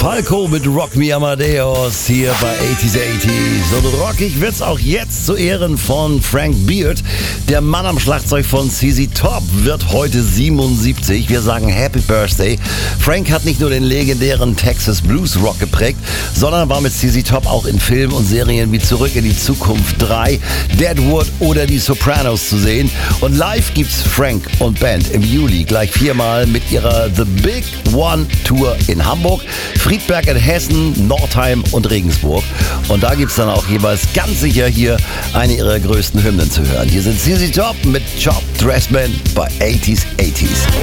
Falco mit Rock Me Amadeus hier bei 80s 80s. Und rockig wird's auch jetzt zu Ehren von Frank Beard. Der Mann am Schlagzeug von ZZ Top wird heute 77. Wir sagen Happy Birthday. Frank hat nicht nur den legendären Texas Blues Rock geprägt, sondern war mit ZZ Top auch in Filmen und Serien wie Zurück in die Zukunft 3, Deadwood oder Die Sopranos zu sehen. Und live gibt's Frank und Band im Juli gleich 4-mal mit ihrer The Big One Tour in Hamburg, Friedberg in Hessen, Nordheim und Regensburg. Und da gibt's dann auch jeweils ganz sicher hier eine ihrer größten Hymnen zu hören. Hier sind ZZ Top mit Chop Dressman bei 80s 80s.